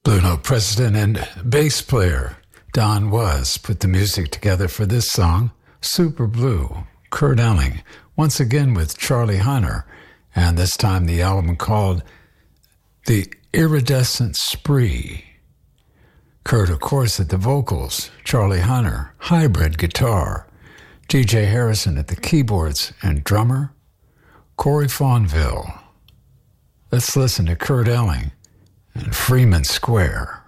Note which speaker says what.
Speaker 1: Blue Note president and bass player Don Was put the music together for this song, Super Blue. Kurt Elling, once again with Charlie Hunter, and this time the album called The Iridescent Spree. Kurt, of course, at the vocals, Charlie Hunter, hybrid guitar, G.J. Harrison at the keyboards and drummer, Corey Fonville. Let's listen to Kurt Elling and Freeman Square.